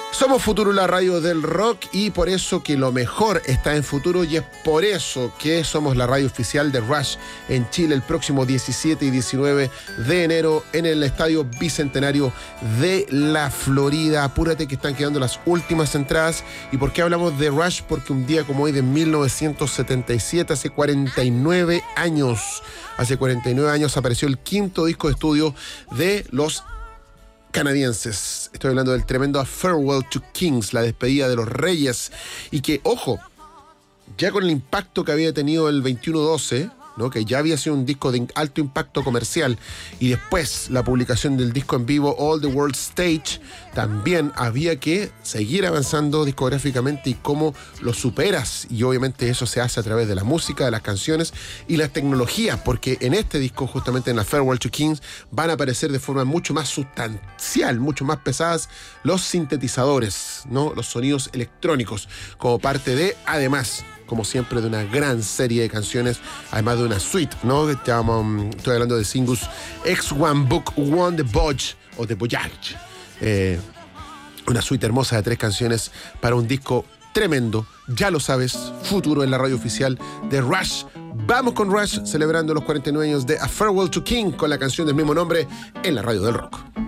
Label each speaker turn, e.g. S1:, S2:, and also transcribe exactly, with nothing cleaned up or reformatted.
S1: Somos Futuro, la radio del rock, y por eso que lo mejor está en Futuro, y es por eso que somos la radio oficial de Rush en Chile el próximo diecisiete y diecinueve de enero en el Estadio Bicentenario de la Florida. Apúrate que están quedando las últimas entradas. ¿Y por qué hablamos de Rush? Porque un día como hoy de mil novecientos setenta y siete, hace cuarenta y nueve años, hace cuarenta y nueve años apareció el quinto disco de estudio de los canadienses. Estoy hablando del tremendo A Farewell to Kings, la despedida de los reyes, y que, ojo, ya con el impacto que había tenido el veintiuno doce, ¿no?, que ya había sido un disco de alto impacto comercial, y después la publicación del disco en vivo All the World Stage, también había que seguir avanzando discográficamente y cómo lo superas, y obviamente eso se hace a través de la música, de las canciones y las tecnologías, porque en este disco, justamente en la Farewell to Kings, van a aparecer de forma mucho más sustancial, mucho más pesadas, los sintetizadores, ¿no?, los sonidos electrónicos, como parte de, además, como siempre, de una gran serie de canciones, además de una suite, ¿no? Estamos, estoy hablando de singles X uno Book One, The Voyage o The Voyage. Eh, una suite hermosa de tres canciones para un disco tremendo. Ya lo sabes, Futuro en la radio oficial de Rush. Vamos con Rush, celebrando los cuarenta y nueve años de A Farewell to King, con la canción del mismo nombre en la radio del rock.